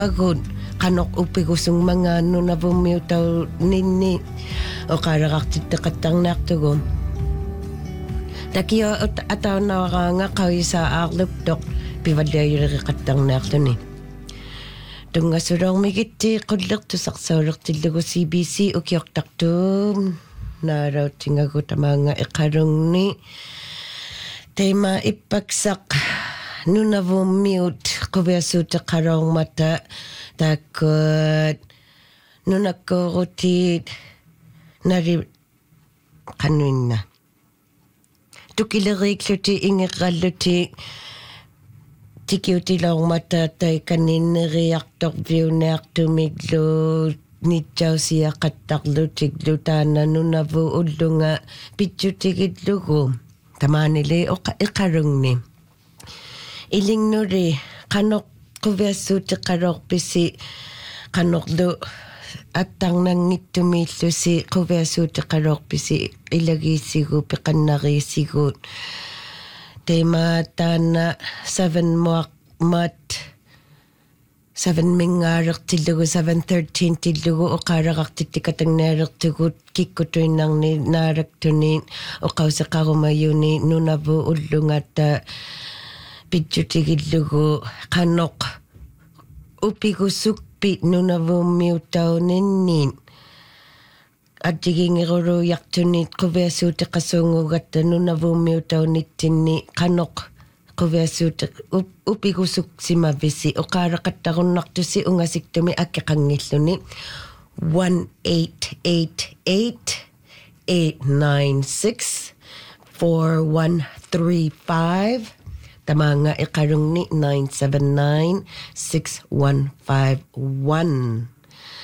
Agud kanok upigusung mga nunabumiw taw ninni o karakaktitakatang naktugom. Takiyo ataw na nga kawi sa aklupdok pivadaya katang naktuni. Tunga surang migiti kudlak to saksarak tilago CBC ukyok taktum naraw tingagot mga ikarong ni tema ipagsak nunabumiwt kubesu ta karong mata takot nunakorotit nari kanuin na tukilarik luti ingiraluti tikiuti lang mata tay kanin reaktor vioner tumiglo nitjaw siya kataklo tiglutana nunabu ulunga pityo tigidlugo tamanili o ikarong ni iling nuri kanok kubesu ti karok pisi kanok do atang nang nitumilo si kubesu ti karok pisi ilagi sigo pikanari sigo tema tana 7 mat 7 mingarak tilugo 7:13 tilugo o karakak titikatang narak tigut kikutoy nang narak tunin o kausa karumayuni nunabu ulungata pityo tigidlugo kanok upigusukpi nunabumiw taw ninin at tigingiroro yaktunit kubesu ti kasungugat nunabumiw taw nitini kanok kubesu ti upigusuk si mabisi o karakatakon nakto si ungasik tumi akikangiluni 1-888-896-4135 Tamanga ikarong ni 979-6151.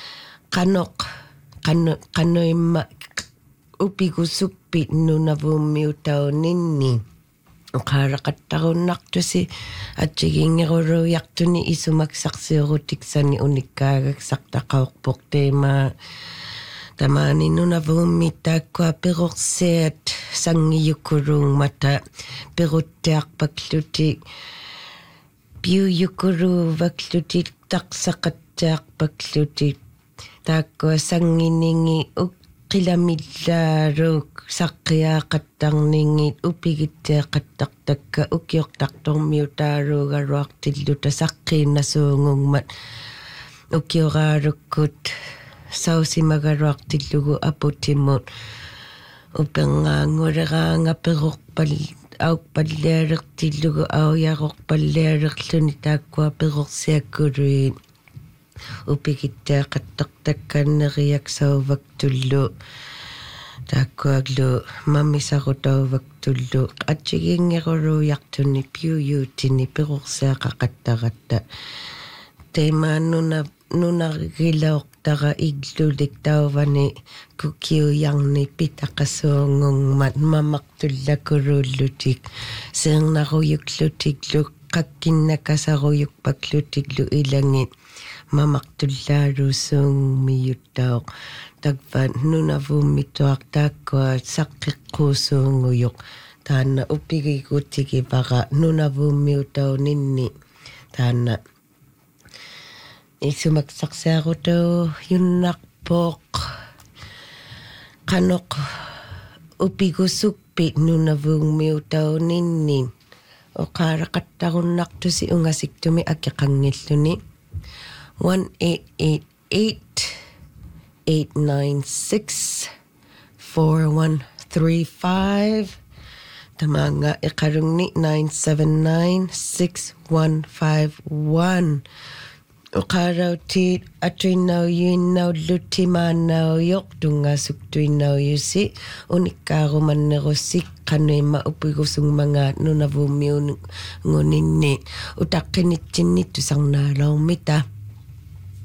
Kano'y upigusukpi nunabumiw taw ninni. O karakataw nakto si at siging ngoro yakto ni isumaksak si rotiksa ni unikagak sakta kaukpok tema. Tamani nunabumita kwa perokset sang yukurung mata perotek baklutik piu yukuru baklutik taksakatek baklutik takwa sang iningi ukilamidlaruk sakya katang ningit upigite katak taka ukyok taktong miutaro garwak tiluta sakin nasungong mat ukyorarukut Sao si magarak tilugo aputimot upang nguranga perok au palerak tilugo au yarok palerak lunitakwa perok sekurin upikita kataktakan nariyak sa waktulo takwa glo mamisako daw waktulo at siging ngaro yakto ni piu tini perok sa kakata tema nunagilawak taga iglulik daw vani kukiyo yang ni pitakasongong mamaktulla kurulutik sang naruyuk lutiklo kakin nakasaruyuk paklutiklo ilangit mamaktulla rusong miyut daw tagpan nunavumituak takwa sakrikusong uyuk tana upigikutiki baka nunavumiw daw ninni tana isumagsaksago daw yun nakpok kanok upigusukpi nunavumiw daw ninnin o karakatagon nakto si ungasik tumi akyakangiluni 1-888-896-4135 tamanga ikarong ni 979-6151 Ukaraw ti atwinaw yun naw lutimanaw yok dunga suktuinaw yusi unikaro man nerosik kano'y maupigusong mga nunabumiw nguninni utakinit chinit tusang nalaw mita